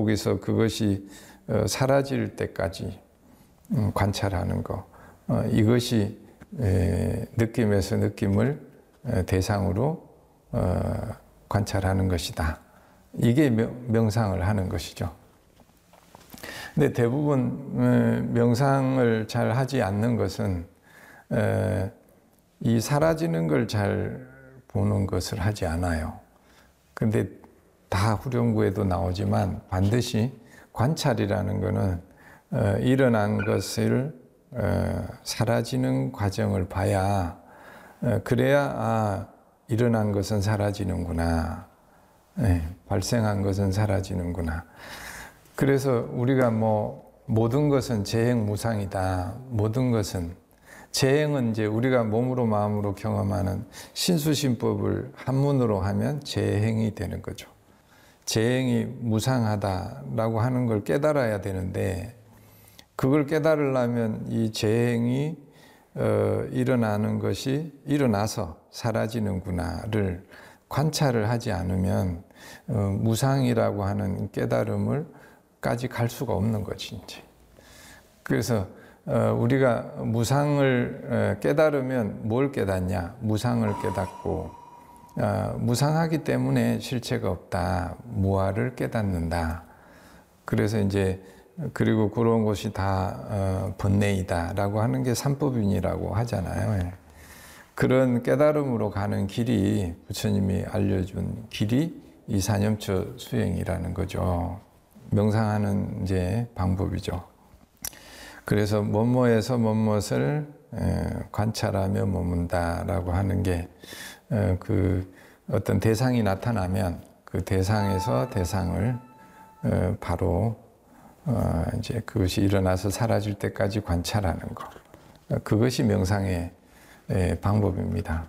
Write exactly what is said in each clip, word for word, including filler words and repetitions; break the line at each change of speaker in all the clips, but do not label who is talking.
거기서 그것이 어, 사라질 때까지 음, 관찰하는 거. 어, 이것이 에, 느낌에서 느낌을 에, 대상으로 어, 관찰하는 것이다. 이게 명, 명상을 하는 것이죠. 근데 대부분 에, 명상을 잘 하지 않는 것은 에, 이 사라지는 걸 잘 보는 것을 하지 않아요. 근데 다 후렴구에도 나오지만 반드시 관찰이라는 것은 어, 일어난 것을 어, 사라지는 과정을 봐야 어, 그래야 아, 일어난 것은 사라지는구나. 네, 발생한 것은 사라지는구나. 그래서 우리가 뭐 모든 것은 재행무상이다. 모든 것은 재행은 이제 우리가 몸으로 마음으로 경험하는 신수신법을 한문으로 하면 재행이 되는 거죠. 재행이 무상하다라고 하는 걸 깨달아야 되는데 그걸 깨달으려면 이 재행이 어, 일어나는 것이 일어나서 사라지는구나를 관찰을 하지 않으면 어, 무상이라고 하는 깨달음을 까지 갈 수가 없는 거지 이제. 그래서 어, 우리가 무상을 어, 깨달으면 뭘 깨닫냐? 무상을 깨닫고 어, 무상하기 때문에 실체가 없다. 무아를 깨닫는다. 그래서 이제 그리고 그런 것이 다 어, 번뇌이다라고 하는 게 삼법인이라고 하잖아요. 그런 깨달음으로 가는 길이 부처님이 알려준 길이 이 사념처 수행이라는 거죠. 명상하는 이제 방법이죠. 그래서 뭐뭐에서 뭐뭇을 관찰하며 머문다라고 하는 게 그 어떤 대상이 나타나면 그 대상에서 대상을 바로 이제 그것이 일어나서 사라질 때까지 관찰하는 것. 그것이 명상의 방법입니다.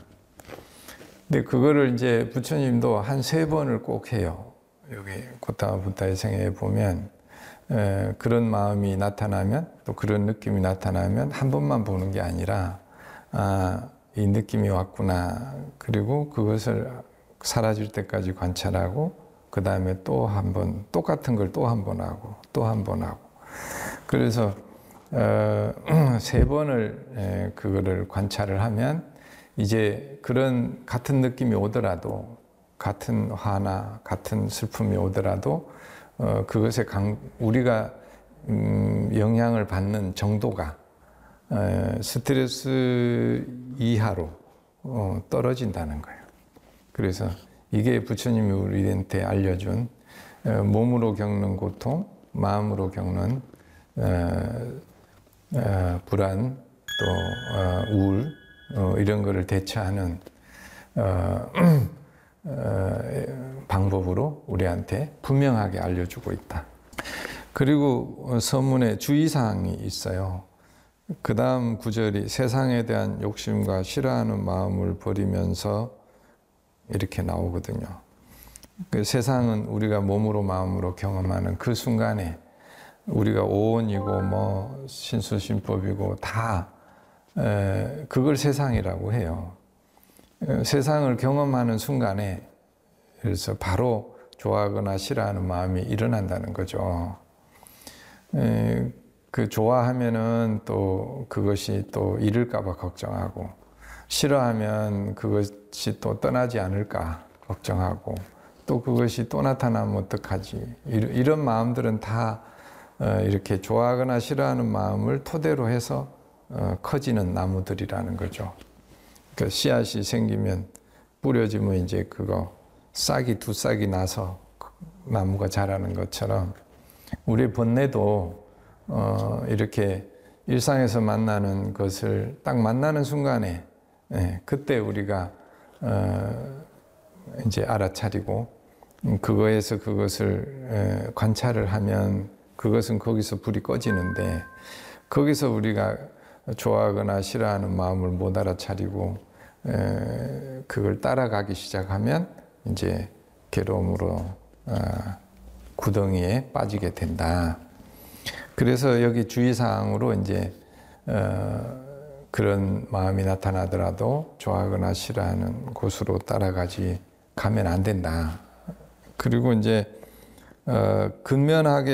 근데 그거를 이제 부처님도 한 세 번을 꼭 해요. 여기 고타마 붓다의 생애에 보면 에, 그런 마음이 나타나면 또 그런 느낌이 나타나면 한 번만 보는 게 아니라 아, 이 느낌이 왔구나. 그리고 그것을 사라질 때까지 관찰하고 그 다음에 또 한 번 똑같은 걸 또 한 번 하고 또 한 번 하고 그래서 어, 세 번을 에, 그거를 관찰을 하면 이제 그런 같은 느낌이 오더라도 같은 화나 같은 슬픔이 오더라도 어, 그것에 강, 우리가 음, 영향을 받는 정도가 에, 스트레스 이하로 어, 떨어진다는 거예요. 그래서 이게 부처님이 우리한테 알려준 에, 몸으로 겪는 고통, 마음으로 겪는 에, 에, 불안, 또 어, 우울 어, 이런 거를 대처하는 어, 어, 방법으로 우리한테 분명하게 알려주고 있다. 그리고 서문에 주의사항이 있어요. 그 다음 구절이 세상에 대한 욕심과 싫어하는 마음을 버리면서 이렇게 나오거든요. 그 세상은 우리가 몸으로 마음으로 경험하는 그 순간에 우리가 오온이고 뭐 신수신법이고 다 에, 그걸 세상이라고 해요. 세상을 경험하는 순간에 그래서 바로 좋아하거나 싫어하는 마음이 일어난다는 거죠. 에, 그 좋아하면은 또 그것이 또 잃을까 봐 걱정하고 싫어하면 그것이 또 떠나지 않을까 걱정하고 또 그것이 또 나타나면 어떡하지 이런 마음들은 다 이렇게 좋아하거나 싫어하는 마음을 토대로 해서 커지는 나무들이라는 거죠. 그 씨앗이 생기면 뿌려지면 이제 그거 싹이 두 싹이 나서 나무가 자라는 것처럼 우리의 번뇌도 어 이렇게 일상에서 만나는 것을 딱 만나는 순간에 예, 그때 우리가 어 이제 알아차리고 그거에서 그것을 에, 관찰을 하면 그것은 거기서 불이 꺼지는데 거기서 우리가 좋아하거나 싫어하는 마음을 못 알아차리고 에, 그걸 따라가기 시작하면 이제 괴로움으로 어, 구덩이에 빠지게 된다. 그래서 여기 주의사항으로 이제 어, 그런 마음이 나타나더라도 좋아하거나 싫어하는 곳으로 따라가지 가면 안 된다. 그리고 이제 어, 근면하게